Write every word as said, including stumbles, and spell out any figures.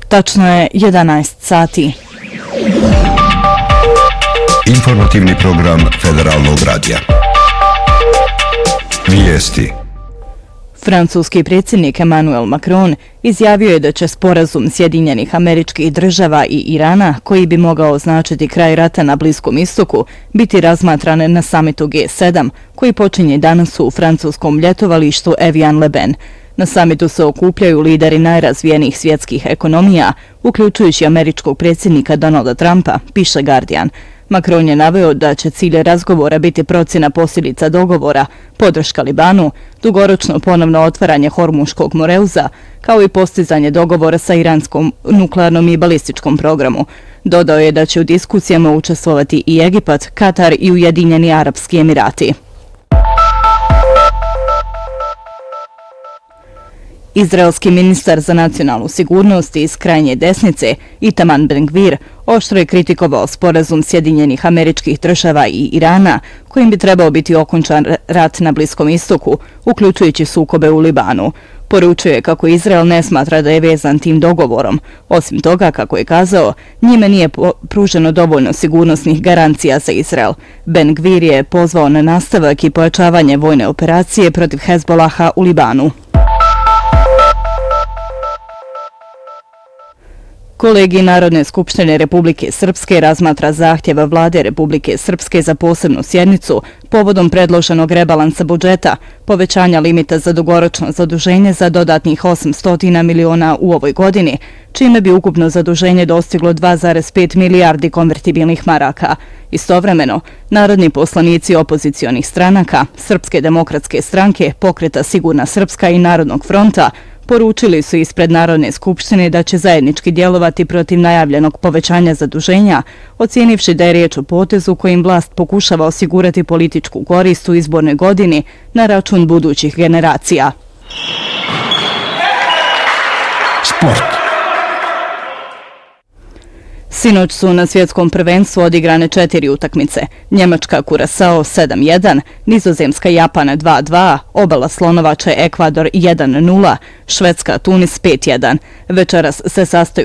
Tačno je jedanaest sati. Informativni program Federalnog radija. Vijesti. Francuski predsjednik Emmanuel Macron izjavio je da će sporazum Sjedinjenih Američkih Država i Irana, koji bi mogao označiti kraj rata na Bliskom istoku, biti razmatran na samitu G sedam, koji počinje danas u francuskom ljetovalištu Evian-le-Bain. Na samitu se okupljaju lideri najrazvijenijih svjetskih ekonomija, uključujući američkog predsjednika Donalda Trumpa, piše Guardian. Macron je naveo da će cilj razgovora biti procjena posljedica dogovora, podrška Libanu, dugoročno ponovno otvaranje Hormuškog moreuza, kao i postizanje dogovora sa iranskom nuklearnom i balističkom programu. Dodao je da će u diskusijama učestvovati i Egipat, Katar i Ujedinjeni Arapski Emirati. Izraelski ministar za nacionalnu sigurnost iz krajnje desnice, Itamar Ben-Gvir, oštro je kritikovao sporazum Sjedinjenih Američkih Država i Irana, kojim bi trebao biti okončan rat na Bliskom istoku, uključujući sukobe u Libanu. Poručio je kako Izrael ne smatra da je vezan tim dogovorom. Osim toga, kako je kazao, njime nije pruženo dovoljno sigurnosnih garancija za Izrael. Ben-Gvir je pozvao na nastavak i pojačavanje vojne operacije protiv Hezbolaha u Libanu. Kolegij Narodne skupštine Republike Srpske razmatra zahtjeva vlade Republike Srpske za posebnu sjednicu povodom predloženog rebalansa budžeta, povećanja limita za dugoročno zaduženje za dodatnih osamsto miliona u ovoj godini, čime bi ukupno zaduženje dostiglo dva zarez pet milijardi konvertibilnih maraka. Istovremeno, narodni poslanici opozicionih stranaka, Srpske demokratske stranke, Pokreta Sigurna Srpska i Narodnog fronta poručili su ispred Narodne skupštine da će zajednički djelovati protiv najavljenog povećanja zaduženja, ocijenivši da je riječ o potezu kojim vlast pokušava osigurati političku korist u izbornoj godini na račun budućih generacija. Sport. Sinoć su na svjetskom prvenstvu odigrane četiri utakmice. Njemačka Kurasao sedam jedan, Nizozemska Japan dva dva, Obala Slonovače Ekvador jedan nula, Švedska Tunis pet jedan. Večeras se sastaju